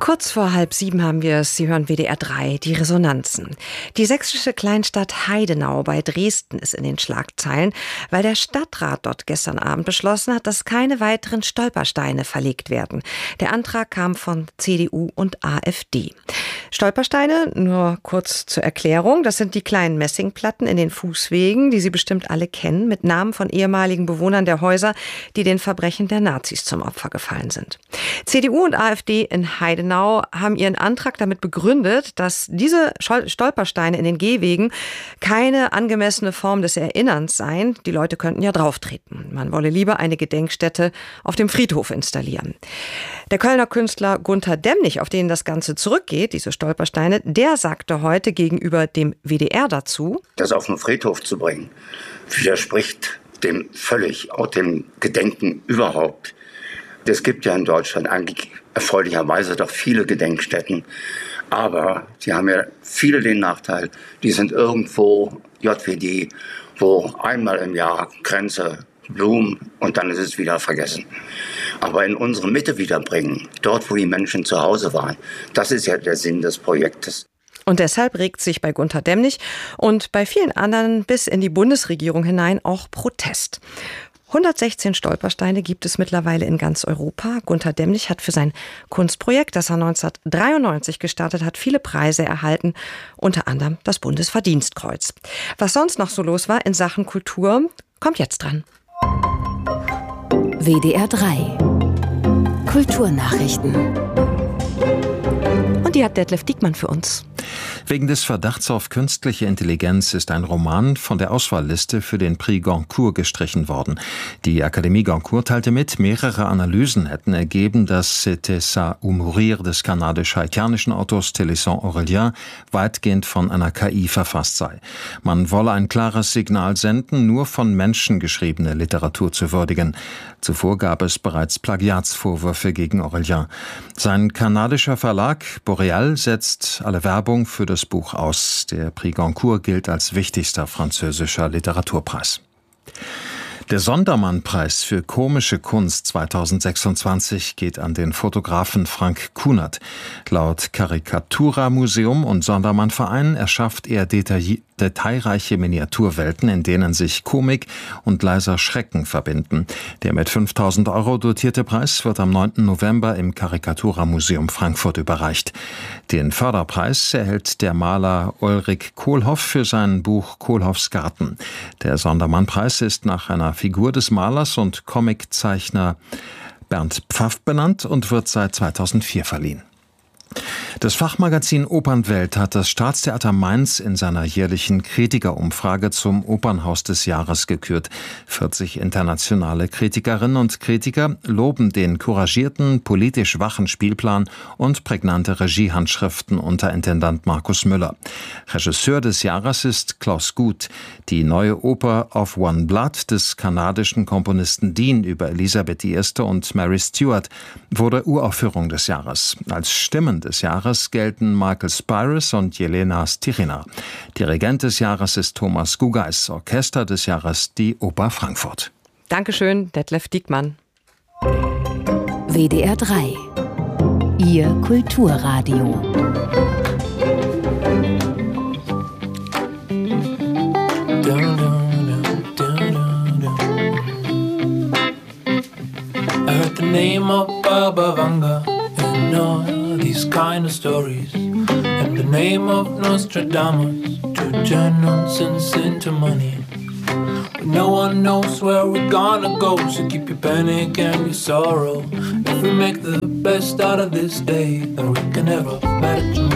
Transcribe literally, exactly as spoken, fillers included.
Kurz vor halb sieben haben wir es. Sie hören W D R drei, die Resonanzen. Die sächsische Kleinstadt Heidenau bei Dresden ist in den Schlagzeilen, weil der Stadtrat dort gestern Abend beschlossen hat, dass keine weiteren Stolpersteine verlegt werden. Der Antrag kam von C D U und A f D. Stolpersteine, nur kurz zur Erklärung, das sind die kleinen Messingplatten in den Fußwegen, die Sie bestimmt alle kennen, mit Namen von ehemaligen Bewohnern der Häuser, die den Verbrechen der Nazis zum Opfer gefallen sind. C D U und A f D in Heidenau haben ihren Antrag damit begründet, dass diese Stolpersteine in den Gehwegen keine angemessene Form des Erinnerns seien. Die Leute könnten ja drauftreten. Man wolle lieber eine Gedenkstätte auf dem Friedhof installieren. Der Kölner Künstler Gunter Demnig, auf den das Ganze zurückgeht, diese Stolpersteine, der sagte heute gegenüber dem W D R dazu: Das auf den Friedhof zu bringen, widerspricht dem völlig, auch dem Gedenken überhaupt. Es gibt ja in Deutschland eigentlich erfreulicherweise doch viele Gedenkstätten, aber sie haben ja viele den Nachteil, die sind irgendwo J W D, wo einmal im Jahr Grenze, Blumen und dann ist es wieder vergessen. Aber in unsere Mitte wiederbringen, dort wo die Menschen zu Hause waren, das ist ja der Sinn des Projektes. Und deshalb regt sich bei Gunter Demnig und bei vielen anderen bis in die Bundesregierung hinein auch Protest. hundertsechzehn Stolpersteine gibt es mittlerweile in ganz Europa. Gunter Demnig hat für sein Kunstprojekt, das er neunzehnhundertdreiundneunzig gestartet hat, viele Preise erhalten, unter anderem das Bundesverdienstkreuz. Was sonst noch so los war in Sachen Kultur, kommt jetzt dran. W D R drei Kulturnachrichten. Und die hat Detlef Diekmann für uns. Wegen des Verdachts auf künstliche Intelligenz ist ein Roman von der Auswahlliste für den Prix Goncourt gestrichen worden. Die Akademie Goncourt teilte mit, mehrere Analysen hätten ergeben, dass C'était ça ou mourir des kanadisch-haitianischen Autors Téléson Aurélien weitgehend von einer K I verfasst sei. Man wolle ein klares Signal senden, nur von Menschen geschriebene Literatur zu würdigen. Zuvor gab es bereits Plagiatsvorwürfe gegen Aurélien. Sein kanadischer Verlag Boreal setzt alle Werbung für das Buch aus. Der Prix Goncourt gilt als wichtigster französischer Literaturpreis. Der Sondermann-Preis für komische Kunst zweitausendsechsundzwanzig geht an den Fotografen Frank Kunert. Laut Karikatura-Museum und Sondermann-Verein erschafft er detail- detailreiche Miniaturwelten, in denen sich Komik und leiser Schrecken verbinden. Der mit fünftausend Euro dotierte Preis wird am neunten November im Karikatura-Museum Frankfurt überreicht. Den Förderpreis erhält der Maler Ulrich Kohlhoff für sein Buch Kohlhoffs Garten. Der Sondermann-Preis ist nach einer Figur des Malers und Comiczeichner Bernd Pfaff benannt und wird seit zweitausendvier verliehen. Das Fachmagazin Opernwelt hat das Staatstheater Mainz in seiner jährlichen Kritikerumfrage zum Opernhaus des Jahres gekürt. vierzig internationale Kritikerinnen und Kritiker loben den couragierten, politisch wachen Spielplan und prägnante Regiehandschriften unter Intendant Markus Müller. Regisseur des Jahres ist Klaus Guth. Die neue Oper Of One Blood des kanadischen Komponisten Dean über Elisabeth die Erste und Mary Stuart wurde Uraufführung des Jahres. Als Stimmen des Jahres gelten Michael Spyros und Jelena Stirina. Dirigent des Jahres ist Thomas Gugeis, Orchester des Jahres die Oper Frankfurt. Dankeschön, Detlef Diekmann. W D R drei, Ihr Kulturradio. I heard the name of Baba Vanga in all these kind of stories, and the name of Nostradamus to turn nonsense into money. But no one knows where we're gonna go, so keep your panic and your sorrow. If we make the best out of this day, then we can have a better tomorrow.